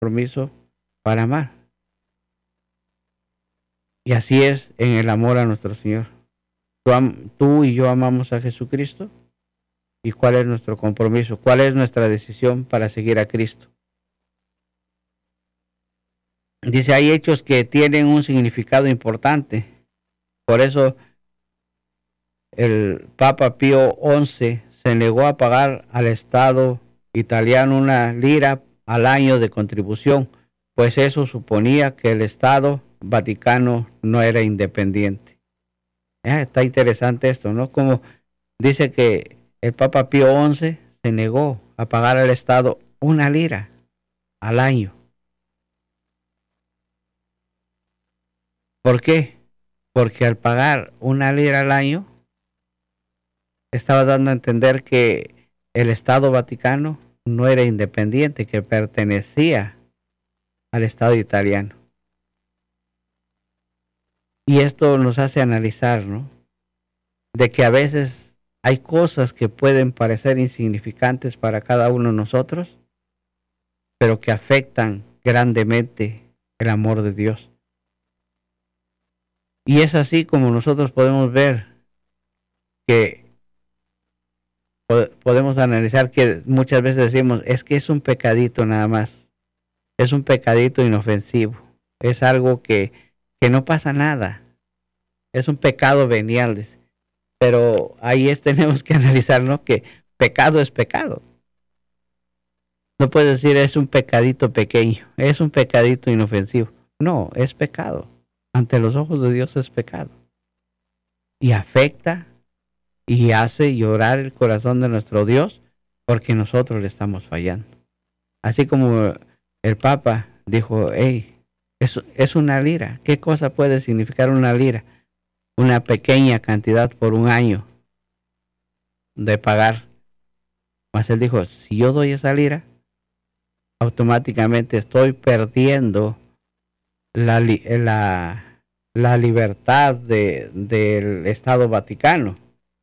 compromiso para amar. Y así es en el amor a nuestro Señor. Tú y yo amamos a Jesucristo. ¿Y cuál es nuestro compromiso? ¿Cuál es nuestra decisión para seguir a Cristo? Dice, hay hechos que tienen un significado importante. Por eso el Papa Pío XI se negó a pagar al Estado italiano 1 lira al año de contribución, pues eso suponía que el Estado Vaticano no era independiente. Está interesante esto, ¿no? Como dice que el Papa Pío XI se negó a pagar al Estado 1 lira al año. ¿Por qué? Porque al pagar 1 lira al año, estaba dando a entender que el Estado Vaticano no era independiente, que pertenecía al Estado italiano. Y esto nos hace analizar, ¿no? De que a veces hay cosas que pueden parecer insignificantes para cada uno de nosotros, pero que afectan grandemente el amor de Dios. Y es así como nosotros podemos ver que podemos analizar que muchas veces decimos, es que es un pecadito nada más, es un pecadito inofensivo, es algo que no pasa nada, es un pecado venial, pero ahí tenemos que analizar, ¿no? Que pecado es pecado. No puedes decir es un pecadito pequeño, es un pecadito inofensivo. No, es pecado. Ante los ojos de Dios es pecado. Y afecta y hace llorar el corazón de nuestro Dios porque nosotros le estamos fallando. Así como el Papa dijo, hey, es 1 lira. ¿Qué cosa puede significar 1 lira? Una pequeña cantidad por un año de pagar. Mas él dijo, si yo doy esa lira, automáticamente estoy perdiendo la libertad del Estado Vaticano.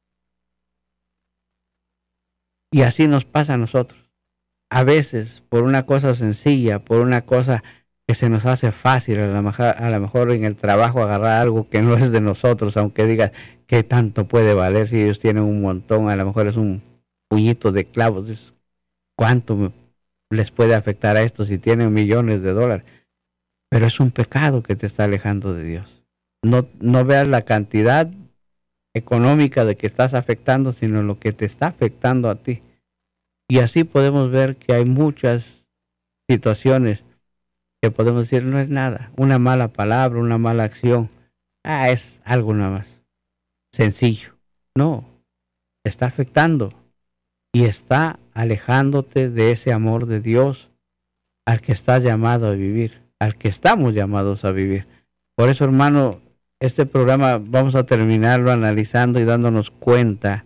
Y así nos pasa a nosotros. A veces, por una cosa sencilla, por una cosa que se nos hace fácil, a lo mejor en el trabajo agarrar algo que no es de nosotros, aunque digas qué tanto puede valer si ellos tienen un montón, a lo mejor es un puñito de clavos, ¿cuánto les puede afectar a esto si tienen millones de dólares? Pero es un pecado que te está alejando de Dios. No veas la cantidad económica de que estás afectando, sino lo que te está afectando a ti. Y así podemos ver que hay muchas situaciones que podemos decir no es nada, una mala palabra, una mala acción, es algo nada más sencillo. No, está afectando y está alejándote de ese amor de Dios al que estás llamado a vivir, al que estamos llamados a vivir. Por eso, hermano, este programa vamos a terminarlo analizando y dándonos cuenta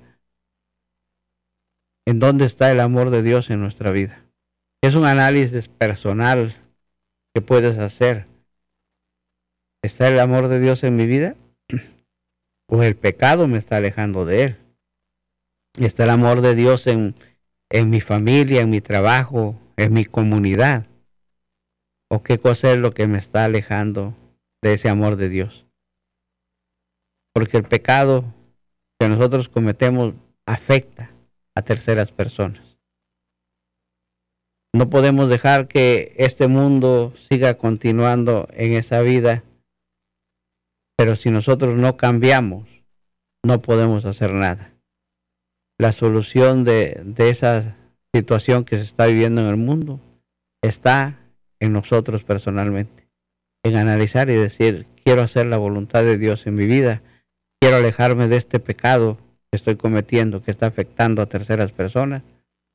en dónde está el amor de Dios en nuestra vida. Es un análisis personal que puedes hacer. ¿Está el amor de Dios en mi vida? ¿O el pecado me está alejando de Él? ¿Está el amor de Dios en mi familia, en mi trabajo, en mi comunidad? ¿O qué cosa es lo que me está alejando de ese amor de Dios? Porque el pecado que nosotros cometemos afecta a terceras personas. No podemos dejar que este mundo siga continuando en esa vida, pero si nosotros no cambiamos, no podemos hacer nada. La solución de esa situación que se está viviendo en el mundo está en nosotros personalmente, en analizar y decir, quiero hacer la voluntad de Dios en mi vida, quiero alejarme de este pecado que estoy cometiendo, que está afectando a terceras personas,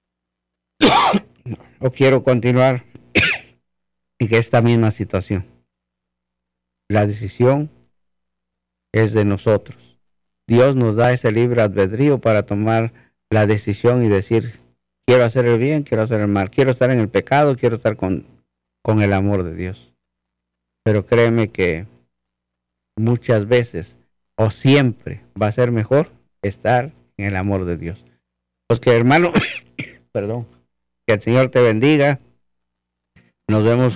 o quiero continuar en esta misma situación. La decisión es de nosotros. Dios nos da ese libre albedrío para tomar la decisión y decir, quiero hacer el bien, quiero hacer el mal, quiero estar en el pecado, quiero estar con el amor de Dios. Pero créeme que muchas veces o siempre va a ser mejor estar en el amor de Dios. Pues que hermano, perdón, que el Señor te bendiga. Nos vemos.